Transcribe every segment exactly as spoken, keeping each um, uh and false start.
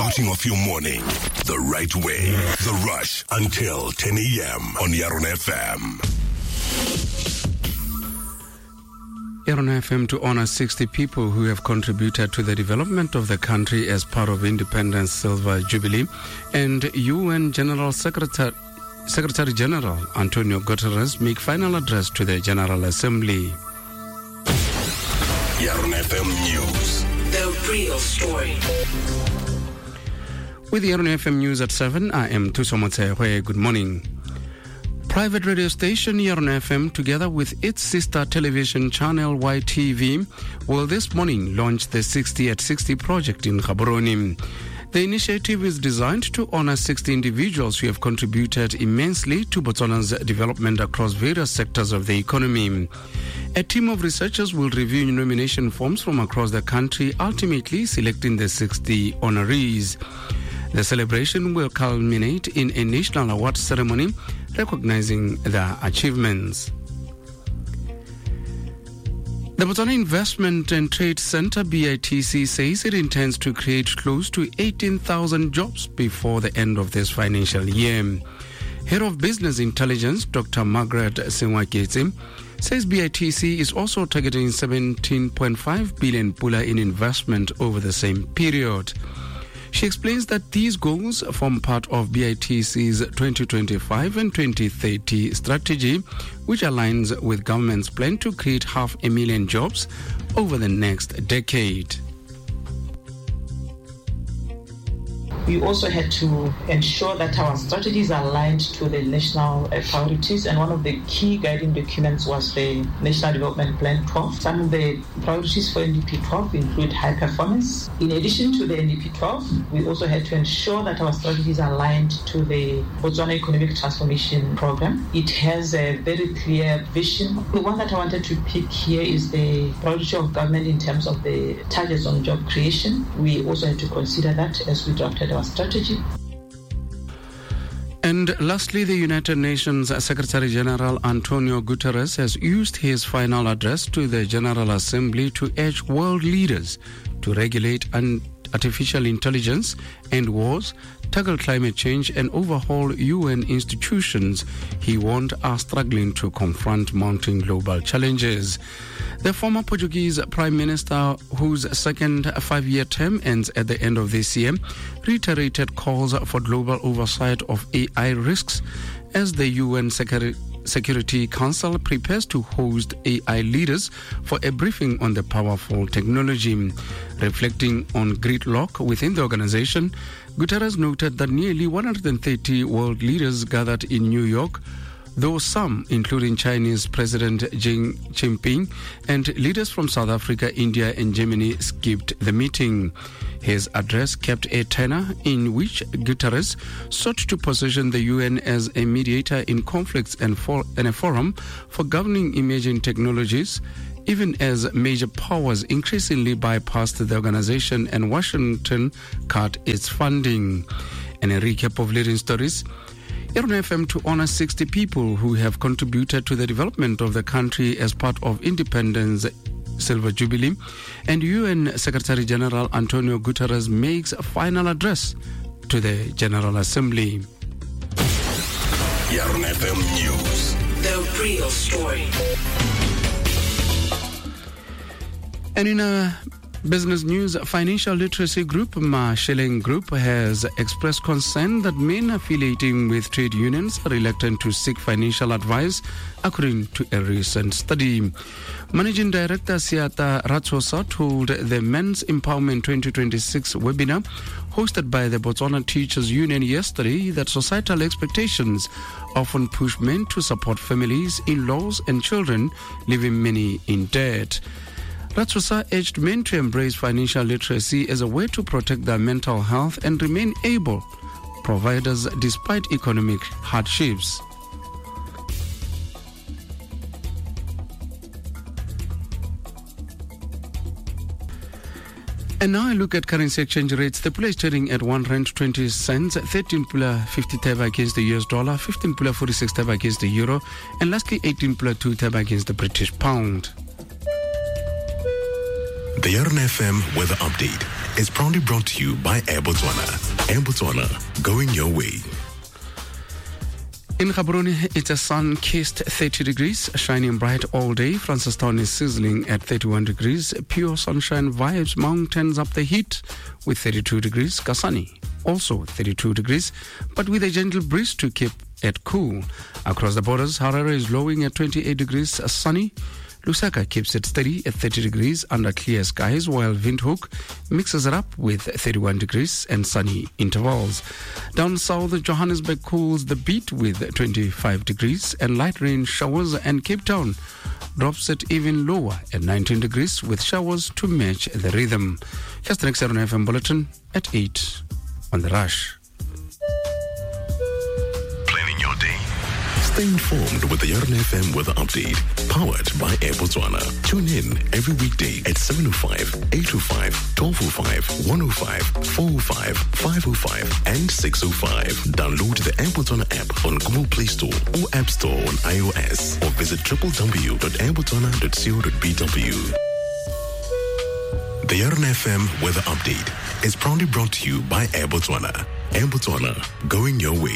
starting off your morning the right way. The Rush until ten a.m. on Yaron F M. Yaron F M to honor sixty people who have contributed to the development of the country as part of Independence Silver Jubilee, and U N General Secretary Secretary General Antonio Guterres make final address to the General Assembly. Yaron F M News. The real story. With Yaron F M News at seven, I am Thuso Motshekgwe. Good morning. Private radio station Yaron F M, together with its sister television channel Y T V, will this morning launch the sixty at sixty project in Gaborone. The initiative is designed to honor sixty individuals who have contributed immensely to Botswana's development across various sectors of the economy. A team of researchers will review nomination forms from across the country, ultimately selecting the sixty honorees. The celebration will culminate in a national award ceremony recognizing their achievements. The Botswana Investment and Trade Center, B I T C, says it intends to create close to eighteen thousand jobs before the end of this financial year. Head of Business Intelligence, Doctor Margaret Sengwaketse, says B I T C is also targeting seventeen point five billion pula in investment over the same period. She explains that these goals form part of B I T C's twenty twenty-five and twenty thirty strategy, which aligns with government's plan to create half a million jobs over the next decade. We also had to ensure that our strategies are aligned to the national uh, priorities, and one of the key guiding documents was the National Development Plan twelve. Some of the priorities for N D P twelve include high performance. In addition to the N D P twelve, we also had to ensure that our strategies are aligned to the Botswana Economic Transformation Program. It has a very clear vision. The one that I wanted to pick here is the priority of government in terms of the targets on job creation. We also had to consider that as we drafted our strategy. And lastly, the United Nations Secretary General Antonio Guterres has used his final address to the General Assembly to urge world leaders to regulate un- artificial intelligence and wars, tackle climate change, and overhaul U N institutions he warned are struggling to confront mounting global challenges. The former Portuguese Prime Minister, whose second five-year term ends at the end of this year, reiterated calls for global oversight of A I risks as the U N Secretary Security Council prepares to host A I leaders for a briefing on the powerful technology. Reflecting on gridlock within the organization, Guterres noted that nearly one hundred thirty world leaders gathered in New York, though some, including Chinese President Xi Jinping and leaders from South Africa, India and Germany, skipped the meeting. His address kept a tenor in which Guterres sought to position the U N as a mediator in conflicts and, for, and a forum for governing emerging technologies, even as major powers increasingly bypassed the organization and Washington cut its funding. And a recap of leading stories. Yaron F M to honor sixty people who have contributed to the development of the country as part of Independence Silver Jubilee, and U N Secretary General Antonio Guterres makes a final address to the General Assembly. Yaron F M News. The real story. And in a business news, financial literacy group Marshalling Group has expressed concern that men affiliating with trade unions are reluctant to seek financial advice, according to a recent study. Managing Director Siata Ratsosa told the Men's Empowerment twenty twenty-six webinar hosted by the Botswana Teachers Union yesterday that societal expectations often push men to support families, in-laws and children, leaving many in debt. Ratsosa urged men to embrace financial literacy as a way to protect their mental health and remain able providers despite economic hardships. And now I look at currency exchange rates. The pula is trading at one rand twenty cents, thirteen pula fifty thaba against the U S dollar, fifteen pula forty-six thaba against the euro, and lastly eighteen pula two thaba against the British pound. The Yaron F M weather update. is proudly brought to you by Air Botswana. Air Botswana, going your way. In Gaborone, it's a sun-kissed thirty degrees, shining bright all day. Francistown is sizzling at thirty-one degrees. Pure sunshine vibes mountains up the heat with thirty-two degrees. Kasane, also thirty-two degrees, but with a gentle breeze to keep it cool. Across the borders, Harare is blowing at twenty-eight degrees, sunny. Lusaka keeps it steady at thirty degrees under clear skies, while Windhoek mixes it up with thirty-one degrees and sunny intervals. Down south, Johannesburg cools the beat with twenty-five degrees and light rain showers, and Cape Town drops it even lower at nineteen degrees with showers to match the rhythm. Here's the next R N F M bulletin at eight on The Rush. Planning your day. Stay informed with the R N F M weather update, powered by Air Botswana. Tune in every weekday at seven oh five, eight oh five, twelve oh five, one oh five, four oh five, five oh five, and six oh five. Download the Air Botswana app on Google Play Store or App Store on iOS, or visit w w w dot air botswana dot co dot b w. The R N F M weather update is proudly brought to you by Air Botswana. Air Botswana, going your way.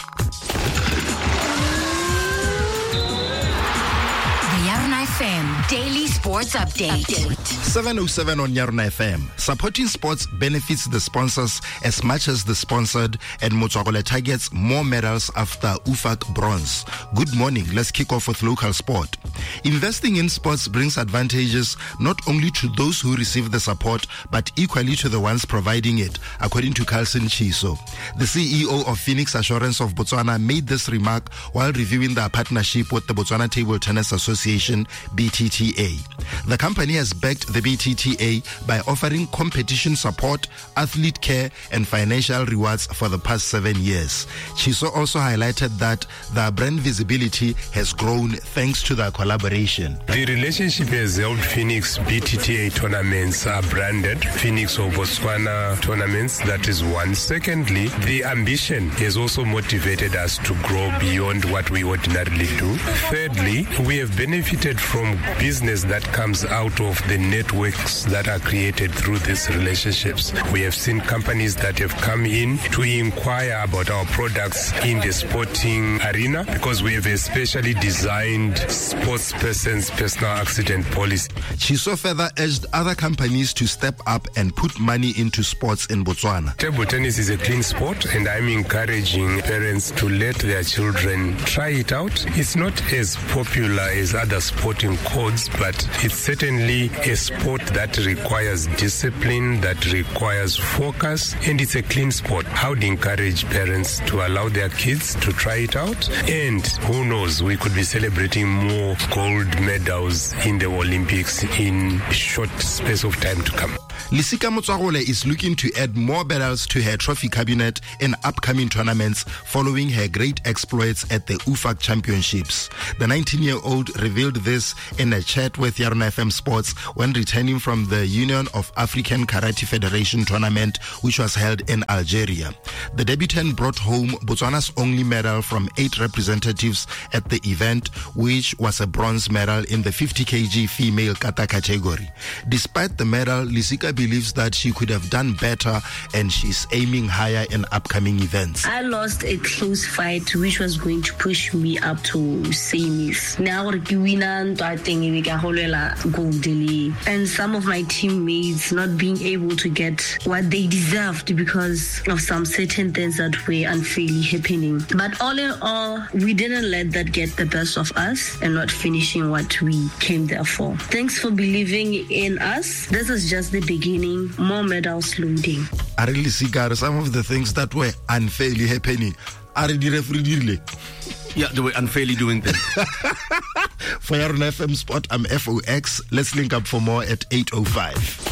F M Daily Sports Update. seven oh seven on Yarona F M. Supporting sports benefits the sponsors as much as the sponsored, and Motswakole targets more medals after U F A C bronze. Good morning. Let's kick off with local sport. Investing in sports brings advantages not only to those who receive the support, but equally to the ones providing it, according to Carlson Chiso. The C E O of Phoenix Assurance of Botswana made this remark while reviewing their partnership with the Botswana Table Tennis Association, B T T A. The company has backed the B T T A by offering competition support, athlete care, and financial rewards for the past seven years. Chiso also highlighted that their brand visibility has grown thanks to their collaboration. The relationship has helped Phoenix B T T A tournaments are branded Phoenix of Botswana tournaments. That is one. Secondly, the ambition has also motivated us to grow beyond what we ordinarily do. Thirdly, we have benefited from business that comes out of the networks that are created through these relationships. We have seen companies that have come in to inquire about our products in the sporting arena because we have a specially designed sports person's personal accident policy. Chiso further urged other companies to step up and put money into sports in Botswana. Table tennis is a clean sport, and I'm encouraging parents to let their children try it out. It's not as popular as other sporting codes, but it's certainly a sport that requires discipline, that requires focus, and it's a clean sport. I would encourage parents to allow their kids to try it out, and who knows, we could be celebrating more gold medals in the Olympics in a short space of time to come. Lisika Motswakole is looking to add more medals to her trophy cabinet in upcoming tournaments following her great exploits at the U F A C Championships. The nineteen-year-old revealed this in a chat with Yarona F M Sports when returning from the Union of African Karate Federation tournament, which was held in Algeria. The debutant brought home Botswana's only medal from eight representatives at the event, which was a bronze medal in the fifty kilograms female kata category. Despite the medal, Lisika believes that she could have done better, and she's aiming higher in upcoming events. I lost a close fight which was going to push me up to semis. Now I think and some of my teammates not being able to get what they deserved because of some certain things that were unfairly happening. But all in all, we didn't let that get the best of us and not finishing what we came there for. Thanks for believing in us. This is just the beginning. More medals loading. I really see, some of the things that were unfairly happening. Are the referee? Yeah, they were unfairly doing things. For Yarona F M Sport, I'm F O X. Let's link up for more at eight oh five.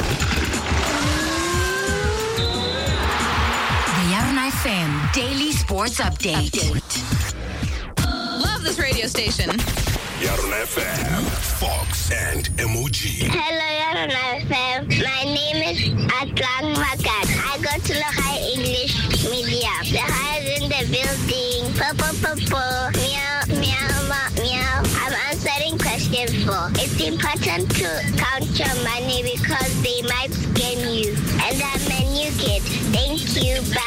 The Yarona F M Daily Sports Update. Update. Love this radio station. Yarona F M, Fox, and M O G. Hello, Yarona F M. My name is Atlang Makat. I go to the high English medium. The high is in the building. Purple, purple. Meow, meow, meow. I'm answering question four. It's important to count your money because they might scam you. And I kid. Thank you. Bye.